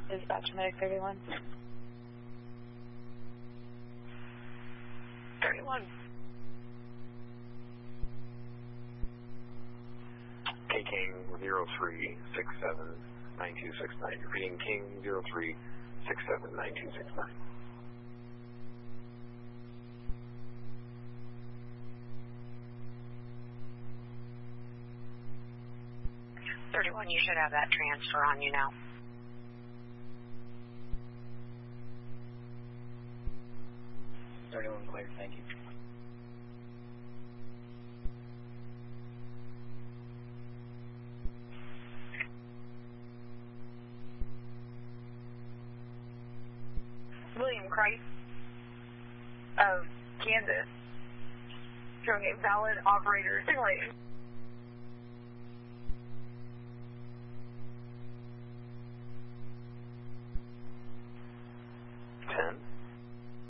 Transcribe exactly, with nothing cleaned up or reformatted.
Dispatch medic thirty-one. thirty-one. K King zero three six seven nine two six nine. Repeating King zero three six seven nine two six nine. thirty-one, you should have that transfer on you now. thirty-one clear, thank you. William Christ of Kansas, showing a valid operator simulator.